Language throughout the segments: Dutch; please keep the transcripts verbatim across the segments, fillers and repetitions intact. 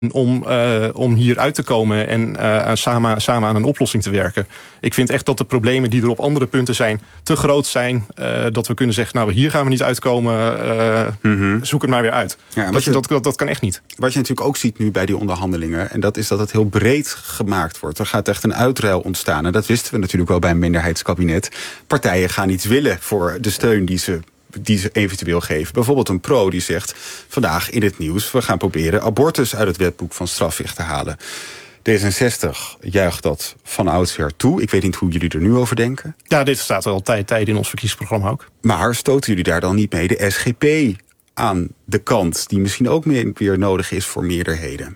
om, uh, om hier uit te komen en uh, samen, samen aan een oplossing te werken. Ik vind echt dat de problemen die er op andere punten zijn te groot zijn. Uh, dat we kunnen zeggen, nou hier gaan we niet uitkomen. Uh, mm-hmm. Zoek het maar weer uit. Ja, dat, je, dat, dat, dat kan echt niet. Wat je natuurlijk ook ziet nu bij die onderhandelingen, en dat is dat het heel breed gemaakt wordt. Er gaat echt een uitruil ontstaan. En dat wisten we natuurlijk wel bij een minderheidskabinet. Partijen gaan iets willen voor de steun die ze die ze eventueel geven. Bijvoorbeeld een pro die zegt vandaag in het nieuws, we gaan proberen abortus uit het wetboek van strafrecht te halen. D zesenzestig juicht dat van oudsher toe. Ik weet niet hoe jullie er nu over denken. Ja, dit staat al tijd, tijd in ons verkiezingsprogramma ook. Maar stoten jullie daar dan niet mee de S G P aan de kant, die misschien ook meer, weer nodig is voor meerderheden?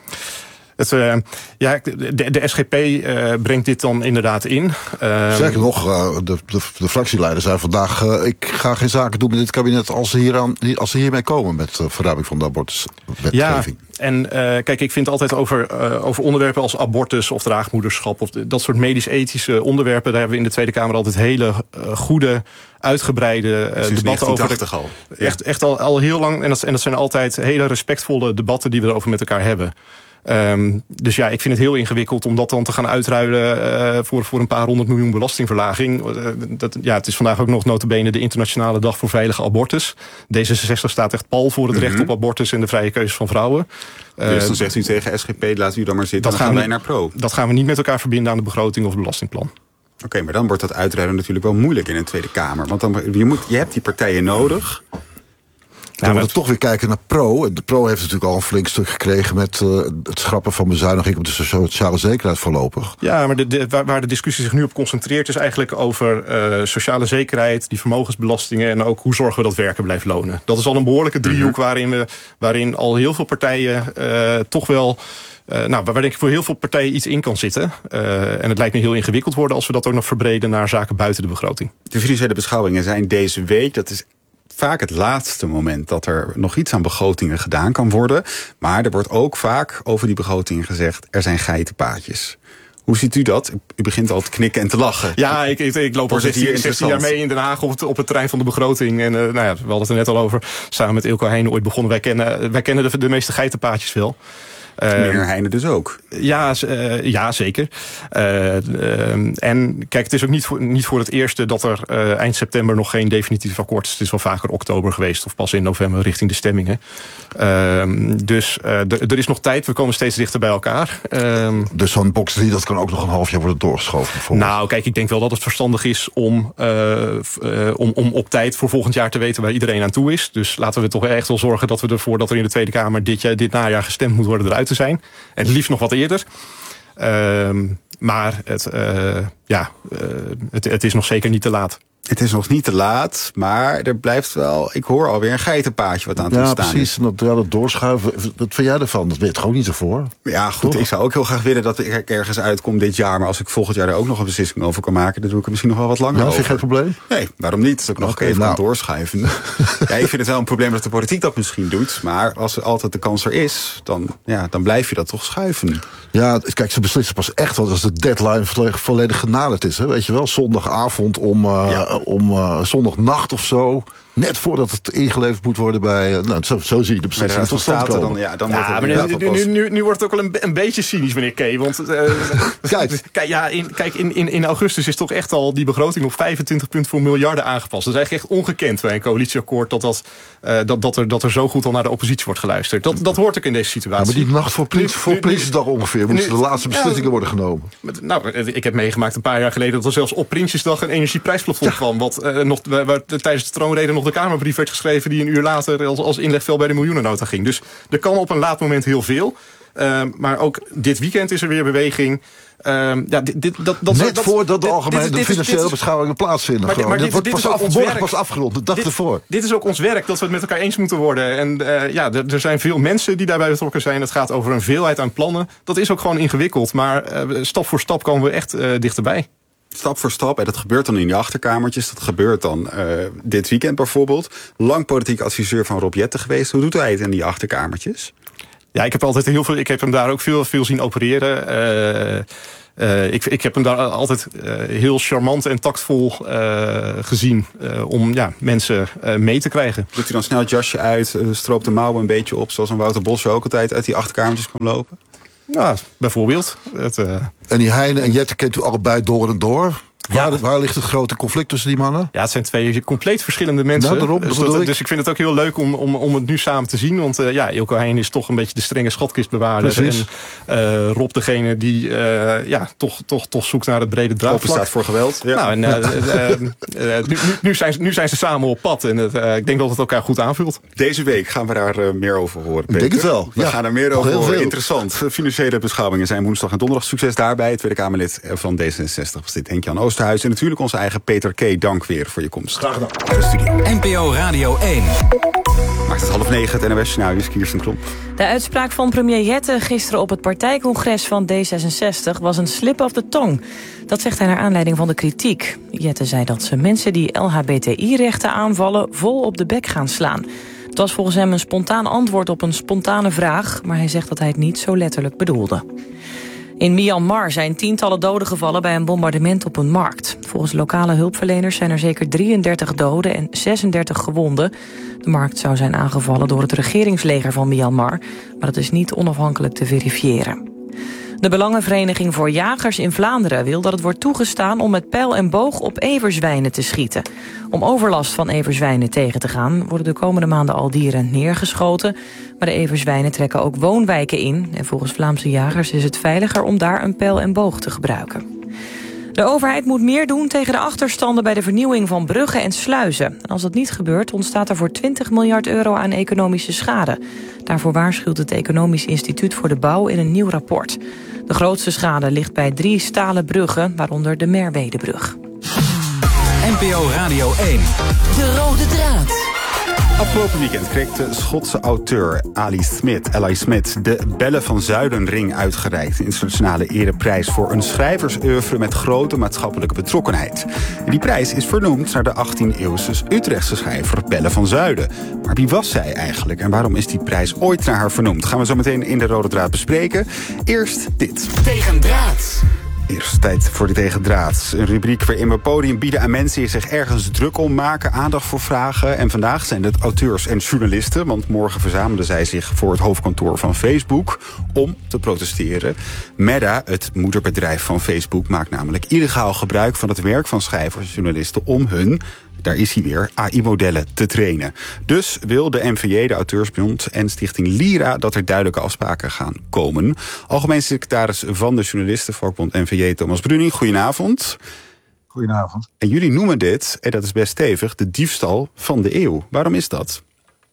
Het, uh, ja, de, de S G P uh, brengt dit dan inderdaad in. Uh, Zeker nog, uh, de, de, de fractieleider zei vandaag, Uh, ik ga geen zaken doen met dit kabinet als ze, hieraan, als ze hiermee komen met uh, verruiming van de abortuswetgeving. Ja, en uh, kijk, ik vind altijd over, uh, over onderwerpen als abortus of draagmoederschap of de, dat soort medisch-ethische onderwerpen, daar hebben we in de Tweede Kamer altijd hele uh, goede, uitgebreide uh, debatten over. De, al. Ja. Echt, echt al, al heel lang. En dat, en dat zijn altijd hele respectvolle debatten die we erover met elkaar hebben. Um, dus ja, ik vind het heel ingewikkeld om dat dan te gaan uitruilen uh, voor, voor een paar honderd miljoen belastingverlaging. Uh, dat, ja, het is vandaag ook nog nota bene de internationale dag voor veilige abortus. D zesenzestig staat echt pal voor het mm-hmm. recht op abortus en de vrije keuze van vrouwen. Uh, dus dan zegt u tegen S G P, laat u dan maar zitten, dan gaan wij naar pro. Dat gaan we niet met elkaar verbinden aan de begroting of het belastingplan. Oké, okay, maar dan wordt dat uitruilen natuurlijk wel moeilijk in een Tweede Kamer. Want dan, je, moet, je hebt die partijen nodig. Dan moeten we toch weer kijken naar pro. De pro heeft natuurlijk al een flink stuk gekregen met uh, het schrappen van bezuiniging op de sociale zekerheid voorlopig. Ja, maar de, de, waar, waar de discussie zich nu op concentreert is eigenlijk over uh, sociale zekerheid, die vermogensbelastingen en ook hoe zorgen we dat werken blijft lonen. Dat is al een behoorlijke driehoek waarin, we, waarin al heel veel partijen uh, toch wel Uh, nou, waar denk ik voor heel veel partijen iets in kan zitten. Uh, en het lijkt me heel ingewikkeld worden als we dat ook nog verbreden naar zaken buiten de begroting. De financiële beschouwingen zijn deze week, dat is vaak het laatste moment dat er nog iets aan begrotingen gedaan kan worden. Maar er wordt ook vaak over die begrotingen gezegd, er zijn geitenpaadjes. Hoe ziet u dat? U begint al te knikken en te lachen. Ja, ik, ik, ik loop al zestien jaar mee in Den Haag op het, op het terrein van de begroting. En uh, nou ja, we hadden het er net al over. Samen met Eelco Heijnen ooit begonnen. Wij kennen, wij kennen de, de meeste geitenpaadjes wel. Meneer Heijnen dus ook? Ja, uh, ja zeker. Uh, uh, en kijk, het is ook niet voor, niet voor het eerste dat er uh, eind september nog geen definitief akkoord is. Het is wel vaker oktober geweest of pas in november richting de stemmingen. Uh, dus uh, d- er is nog tijd, we komen steeds dichter bij elkaar. Uh, dus zo'n box drie, dat kan ook nog een half jaar worden doorgeschoven? Nou, kijk, ik denk wel dat het verstandig is om, uh, uh, om, om op tijd voor volgend jaar te weten waar iedereen aan toe is. Dus laten we toch echt wel zorgen dat we ervoor dat er in de Tweede Kamer dit, jaar, dit najaar gestemd moet worden eruit te zijn. En het liefst nog wat eerder. Uh, maar het, uh, ja, uh, het, het is nog zeker niet te laat. Het is nog niet te laat, maar er blijft wel, ik hoor alweer een geitenpaadje wat aan het ja, ontstaan is. Ja, precies. En dat, ja, dat doorschuiven, wat vind jij ervan? Dat weet je gewoon niet zo voor. Ja, goed, Toch? Ik zou ook heel graag willen dat ik ergens uitkom dit jaar. Maar als ik volgend jaar er ook nog een beslissing over kan maken, dan doe ik er misschien nog wel wat langer ja, over. Vind je geen probleem? Nee, waarom niet? Dat ik nog okay, even nou. kan doorschuiven. Ja, ik vind het wel een probleem dat de politiek dat misschien doet. Maar als er altijd de kans er is, dan, ja, dan blijf je dat toch schuiven. Ja, kijk, ze beslissen pas echt wel als de deadline volledig, volledig genaderd is. Hè? Weet je wel, zondagavond om, uh, ja. om uh, zondagnacht of zo. Net voordat het ingeleverd moet worden bij... Uh, nou, zo, zo zie je de beslissing tot stand komen. Dan, ja, dan ja, wordt maar nu, nu, nu, nu, nu wordt het ook wel een, een beetje cynisch, meneer Kee. Want uh, kijk, kijk, ja, in, kijk in, in, in augustus is toch echt al die begroting op vijfentwintig punten voor miljarden aangepast. Dat is eigenlijk echt ongekend bij een coalitieakkoord dat, dat, uh, dat, dat, er, dat er zo goed al naar de oppositie wordt geluisterd. Dat, dat hoort ook in deze situatie. Ja, maar die nacht voor, Prins, voor Prinsjesdag ongeveer moeten de laatste beslissingen ja, worden genomen. Met, nou, ik heb meegemaakt een paar jaar geleden dat er zelfs op Prinsjesdag een energieprijsplafond ja. kwam. Wat uh, nog, waar, waar tijdens de troonrede nog de Kamerbrief werd geschreven die een uur later als, als inlegvel bij de miljoenennota ging. Dus er kan op een laat moment heel veel. Uh, maar ook dit weekend is er weer beweging. Uh, ja, dit, dit, dat, dat, Net dat, voordat de dit, algemene dit, dit, beschouwingen dit, beschouwingen plaatsvinden. Maar, maar dit, dit wordt dit pas, is af, ons morgen werk. pas afgerond, de dag dit, ervoor. Dit is ook ons werk, dat we het met elkaar eens moeten worden. En uh, ja, er, er zijn veel mensen die daarbij betrokken zijn. Het gaat over een veelheid aan plannen. Dat is ook gewoon ingewikkeld. Maar uh, stap voor stap komen we echt uh, dichterbij. Stap voor stap, en dat gebeurt dan in die achterkamertjes. Dat gebeurt dan uh, dit weekend bijvoorbeeld. Lang politiek adviseur van Rob Jetten geweest. Hoe doet hij het in die achterkamertjes? Ja, ik heb altijd heel veel. Ik heb hem daar ook veel, veel zien opereren. Uh, Uh, ik, ik heb hem daar altijd uh, heel charmant en tactvol uh, gezien uh, om ja, mensen uh, mee te krijgen. Doet hij dan snel het jasje uit, uh, stroopt de mouwen een beetje op, zoals een Wouter Bos ook altijd uit die achterkamertjes kwam lopen? Ja, bijvoorbeeld. Het, uh... En die Heine en Jette kent u allebei door en door. Waar, Ja. waar ligt het grote conflict tussen die mannen? Ja, het zijn twee compleet verschillende mensen. Nou, daarom, dus, dat dat, ik. dus ik vind het ook heel leuk om, om, om het nu samen te zien. Want uh, ja, Eelco Heijn is toch een beetje de strenge schatkistbewaarder. Precies. En uh, Rob degene die uh, ja, toch, toch, toch zoekt naar het brede draagvlak. Open staat voor geweld. Ja. Nou, en, uh, uh, uh, uh, nu, nu, zijn, nu zijn ze samen op pad. En uh, ik denk dat het elkaar goed aanvult. Deze week gaan we daar uh, meer over horen, Peter. Ik denk het wel. We Ja, gaan er meer nog over heel horen. veel. Interessant. Financiële beschouwingen zijn woensdag en donderdag. Succes daarbij. Tweede Kamerlid van D zesenzestig was dit Henk-Jan Oosterhuis. En natuurlijk onze eigen Peter K. Dank weer voor je komst. Graag gedaan. Naar de studio. N P O Radio één. Maakt het half negen, het N O S-journaal is Kirsten Klomp. De uitspraak van premier Jette gisteren op het partijcongres van D zesenzestig was een slip of the tongue. Dat zegt hij naar aanleiding van de kritiek. Jette zei dat ze mensen die L H B T I-rechten aanvallen vol op de bek gaan slaan. Het was volgens hem een spontaan antwoord op een spontane vraag, maar hij zegt dat hij het niet zo letterlijk bedoelde. In Myanmar zijn tientallen doden gevallen bij een bombardement op een markt. Volgens lokale hulpverleners zijn er zeker drieëndertig doden en zesendertig gewonden. De markt zou zijn aangevallen door het regeringsleger van Myanmar, maar dat is niet onafhankelijk te verifiëren. De Belangenvereniging voor Jagers in Vlaanderen wil dat het wordt toegestaan om met pijl en boog op everzwijnen te schieten. Om overlast van everzwijnen tegen te gaan worden de komende maanden al dieren neergeschoten. Maar de everzwijnen trekken ook woonwijken in. En volgens Vlaamse jagers is het veiliger om daar een pijl en boog te gebruiken. De overheid moet meer doen tegen de achterstanden bij de vernieuwing van bruggen en sluizen. En als dat niet gebeurt, ontstaat er voor twintig miljard euro aan economische schade. Daarvoor waarschuwt het Economisch Instituut voor de Bouw in een nieuw rapport. De grootste schade ligt bij drie stalen bruggen, waaronder de Merwedebrug. N P O Radio één. De rode draad. Afgelopen weekend kreeg de Schotse auteur Ali Smith, Ali Smith de Belle van Zuilenring uitgereikt. De internationale ereprijs voor een schrijversoeuvre met grote maatschappelijke betrokkenheid. En die prijs is vernoemd naar de achttiende-eeuwse Utrechtse schrijver Belle van Zuiden. Maar wie was zij eigenlijk en waarom is die prijs ooit naar haar vernoemd? Gaan we zo meteen in de Rode Draad bespreken. Eerst dit. Tegendraad. Eerst tijd voor de Tegendraad. Een rubriek waarin we podium bieden aan mensen die zich ergens druk om maken, aandacht voor vragen. En vandaag zijn het auteurs en journalisten, want morgen verzamelen zij zich voor het hoofdkantoor van Facebook om te protesteren. Meta, het moederbedrijf van Facebook, maakt namelijk illegaal gebruik van het werk van schrijvers en journalisten om hun, daar is hij weer, A I-modellen te trainen. Dus wil de N V J, de Auteursbond en Stichting Lira dat er duidelijke afspraken gaan komen. Algemeen secretaris van de journalistenvakbond N V J, Thomas Bruning, goedenavond. Goedenavond. En jullie noemen dit, en dat is best stevig, de diefstal van de eeuw. Waarom is dat?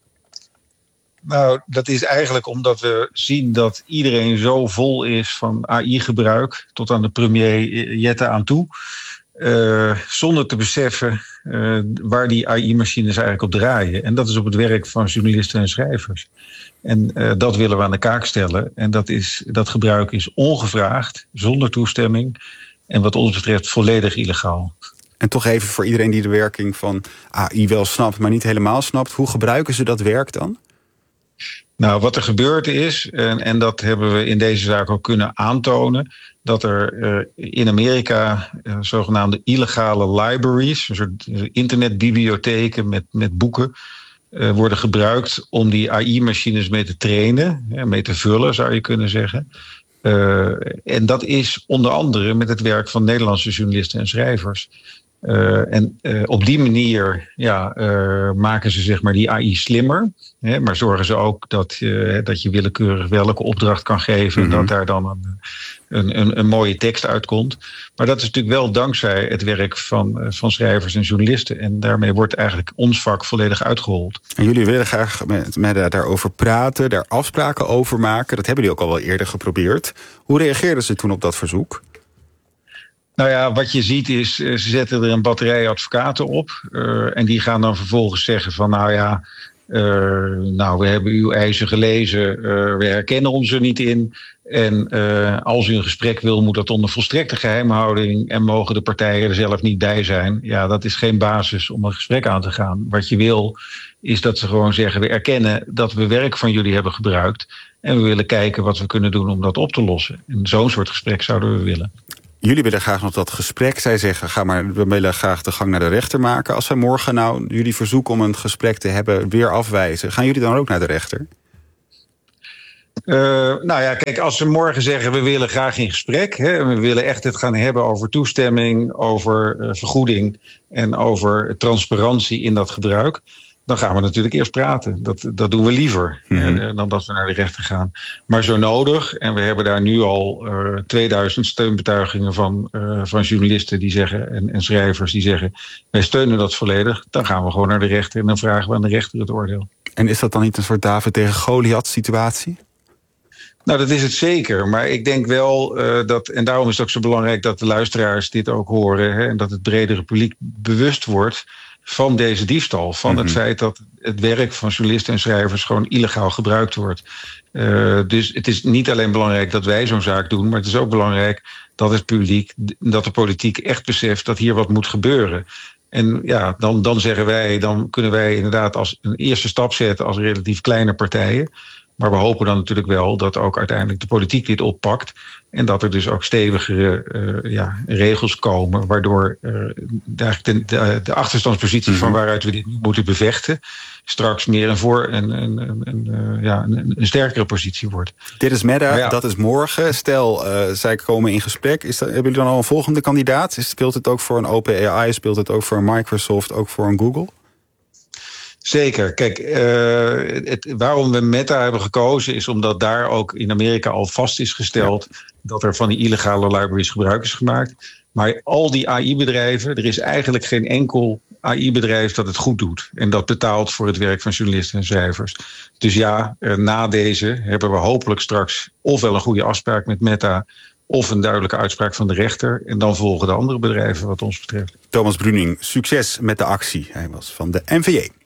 Nou, dat is eigenlijk omdat we zien dat iedereen zo vol is van A I-gebruik, tot aan de premier Jette aan toe, Uh, zonder te beseffen uh, waar die A I-machines eigenlijk op draaien. En dat is op het werk van journalisten en schrijvers. En uh, dat willen we aan de kaak stellen. En dat, is, dat gebruik is ongevraagd, zonder toestemming. En wat ons betreft volledig illegaal. En toch even voor iedereen die de werking van A I wel snapt, maar niet helemaal snapt. Hoe gebruiken ze dat werk dan? Nou, wat er gebeurd is, en, en dat hebben we in deze zaak ook kunnen aantonen, dat er uh, in Amerika uh, zogenaamde illegale libraries, een soort internetbibliotheken met, met boeken, uh, worden gebruikt om die A I-machines mee te trainen, hè, mee te vullen zou je kunnen zeggen. Uh, en dat is onder andere met het werk van Nederlandse journalisten en schrijvers. Uh, en uh, op die manier ja, uh, maken ze zeg maar die A I slimmer. Hè, maar zorgen ze ook dat, uh, dat je willekeurig welke opdracht kan geven. Mm-hmm. En dat daar dan een, een, een, een mooie tekst uitkomt. Maar dat is natuurlijk wel dankzij het werk van, uh, van schrijvers en journalisten. En daarmee wordt eigenlijk ons vak volledig uitgehold. En jullie willen graag met, met daarover praten, daar afspraken over maken. Dat hebben jullie ook al wel eerder geprobeerd. Hoe reageerden ze toen op dat verzoek? Nou ja, wat je ziet is, ze zetten er een batterij advocaten op. Uh, en die gaan dan vervolgens zeggen van nou ja, uh, nou we hebben uw eisen gelezen, uh, we herkennen ons er niet in. En uh, als u een gesprek wil, moet dat onder volstrekte geheimhouding en mogen de partijen er zelf niet bij zijn. Ja, dat is geen basis om een gesprek aan te gaan. Wat je wil, is dat ze gewoon zeggen, we erkennen dat we werk van jullie hebben gebruikt. En we willen kijken wat we kunnen doen om dat op te lossen. En zo'n soort gesprek zouden we willen. Jullie willen graag nog dat gesprek. Zij zeggen, ga maar, we willen graag de gang naar de rechter maken. Als zij morgen nou jullie verzoek om een gesprek te hebben weer afwijzen, gaan jullie dan ook naar de rechter? Uh, nou ja, kijk, als ze morgen zeggen, we willen graag in gesprek. Hè, we willen echt het gaan hebben over toestemming, over uh, vergoeding en over transparantie in dat gebruik. Dan gaan we natuurlijk eerst praten. Dat, dat doen we liever mm-hmm. uh, dan dat we naar de rechter gaan. Maar zo nodig, en we hebben daar nu al uh, tweeduizend steunbetuigingen van, uh, van journalisten die zeggen, en, en schrijvers die zeggen, wij steunen dat volledig. Dan gaan we gewoon naar de rechter en dan vragen we aan de rechter het oordeel. En is dat dan niet een soort David tegen Goliath situatie? Nou, dat is het zeker. Maar ik denk wel uh, dat, en daarom is het ook zo belangrijk dat de luisteraars dit ook horen, hè, en dat het bredere publiek bewust wordt van deze diefstal. Van mm-hmm. het feit dat het werk van journalisten en schrijvers gewoon illegaal gebruikt wordt. Uh, dus het is niet alleen belangrijk dat wij zo'n zaak doen, maar het is ook belangrijk dat het publiek, dat de politiek echt beseft dat hier wat moet gebeuren. En ja, dan, dan zeggen wij, dan kunnen wij inderdaad als een eerste stap zetten als relatief kleine partijen. Maar we hopen dan natuurlijk wel dat ook uiteindelijk de politiek dit oppakt. En dat er dus ook stevigere uh, ja, regels komen, waardoor uh, de, de, de achterstandspositie mm-hmm. van waaruit we dit moeten bevechten straks meer een voor een, een, een, een, uh, ja, een, een sterkere positie wordt. Dit is Meta, ja. Dat is morgen. Stel, uh, zij komen in gesprek. Is dat, hebben jullie dan al een volgende kandidaat? Speelt het ook voor een OpenAI? Speelt het ook voor een Microsoft? Ook voor een Google? Zeker. Kijk, uh, het, waarom we Meta hebben gekozen is omdat daar ook in Amerika al vast is gesteld ja. dat er van die illegale libraries gebruik is gemaakt. Maar al die A I-bedrijven, er is eigenlijk geen enkel A I-bedrijf dat het goed doet. En dat betaalt voor het werk van journalisten en schrijvers. Dus ja, uh, na deze hebben we hopelijk straks ofwel een goede afspraak met Meta of een duidelijke uitspraak van de rechter. En dan volgen de andere bedrijven wat ons betreft. Thomas Bruning, succes met de actie. Hij was van de N V J.